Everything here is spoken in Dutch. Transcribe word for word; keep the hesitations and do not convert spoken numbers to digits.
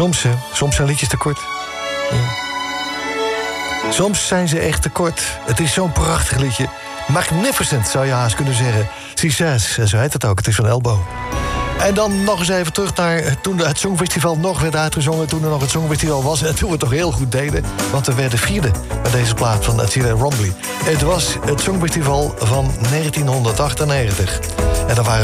Soms, hè. Soms zijn liedjes te kort. Ja. Soms zijn ze echt te kort. Het is zo'n prachtig liedje. Magnificent, zou je haast kunnen zeggen. Succes, zo heet het ook. Het is van Elbow. En dan nog eens even terug naar toen het Songfestival nog werd uitgezongen. Toen er nog het Songfestival was. En toen we het toch heel goed deden. Want we werden vierde met deze plaat van Cilla Romley. Het was het Songfestival van negentienhonderdachtennegentig. En dan waren